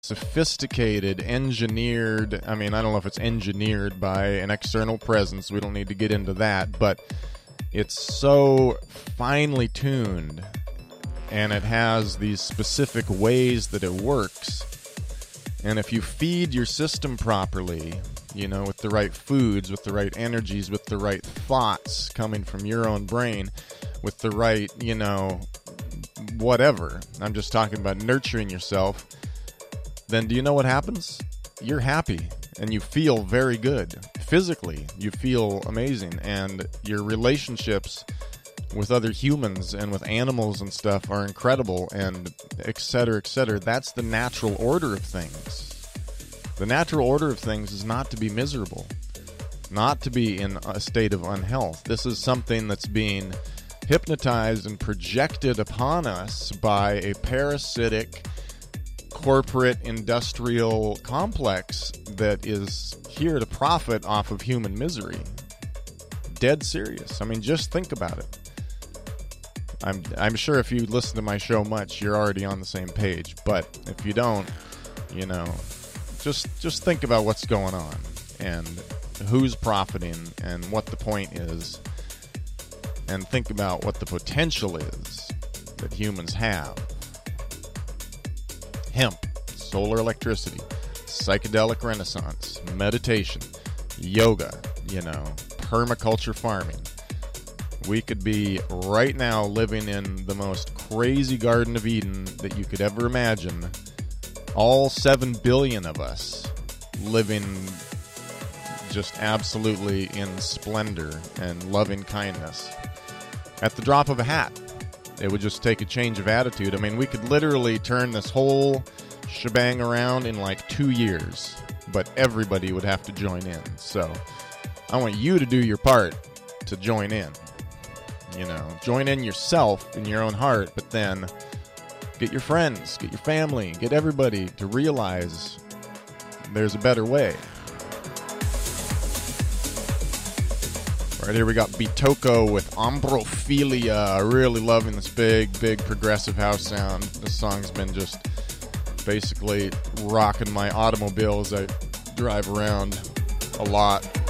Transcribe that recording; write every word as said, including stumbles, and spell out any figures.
sophisticated, engineered, I mean, I don't know if it's engineered by an external presence, we don't need to get into that, but it's so finely tuned, and it has these specific ways that it works. And if you feed your system properly, you know, with the right foods, with the right energies, with the right thoughts coming from your own brain, with the right, you know, whatever, I'm just talking about nurturing yourself, then do you know what happens? You're happy, and you feel very good. Physically, you feel amazing, and your relationships with other humans and with animals and stuff are incredible, and et cetera, et cetera. That's the natural order of things. The natural order of things is not to be miserable, not to be in a state of unhealth. This is something that's being hypnotized and projected upon us by a parasitic corporate industrial complex that is here to profit off of human misery. Dead serious. I mean, just think about it. I'm I'm sure if you listen to my show much, you're already on the same page. But if you don't, you know, just just think about what's going on and who's profiting and what the point is, and think about what the potential is that humans have. Hemp, solar electricity, psychedelic renaissance, meditation, yoga, you know, permaculture farming. We could be right now living in the most crazy Garden of Eden that you could ever imagine. All seven billion of us living just absolutely in splendor and loving kindness. At the drop of a hat. It would just take a change of attitude. I mean, we could literally turn this whole shebang around in like two years, but everybody would have to join in. So I want you to do your part to join in. You know, join in yourself in your own heart, but then get your friends, get your family, get everybody to realize there's a better way. All right, here we got Bitoko with Ombrophilia. Really loving this big, big progressive house sound. This song's been just basically rocking my automobile as I drive around a lot.